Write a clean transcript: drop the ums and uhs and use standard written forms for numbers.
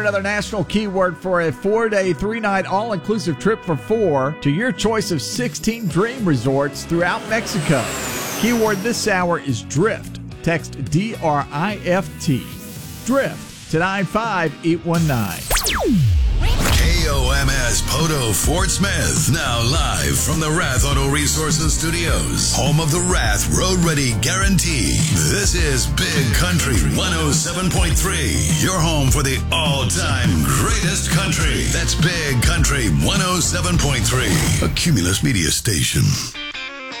Another national keyword for a 4-day, 3-night, all-inclusive trip for 4 to your choice of 16 dream resorts throughout Mexico. Keyword this hour is drift. Text DRIFT. Drift to 95819. KOMS Poto Fort Smith. Now live from the Rath Auto Resources Studios. Home of the Rath Road Ready Guarantee. This is Big Country 107.3. Your home for the all-time greatest country. That's Big Country 107.3. A Cumulus Media Station.